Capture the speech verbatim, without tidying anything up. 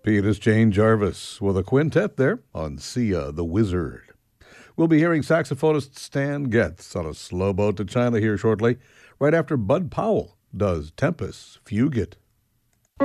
Pianist Jane Jarvis with a quintet there on Sia the Wizard. We'll be hearing saxophonist Stan Getz on a slow boat to China here shortly, right after Bud Powell does Tempest Fugit.